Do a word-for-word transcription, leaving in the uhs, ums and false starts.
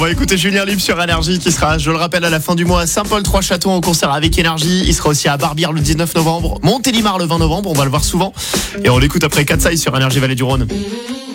va écouter Julien Libre sur Énergie qui sera, je le rappelle, à la fin du mois à Saint-Paul-Trois-Châteaux en concert avec Énergie. Il sera aussi à Barbière le dix-neuf novembre, Montélimar le vingt novembre, on va le voir souvent. Et on l'écoute après Katsai sur Énergie Vallée du Rhône.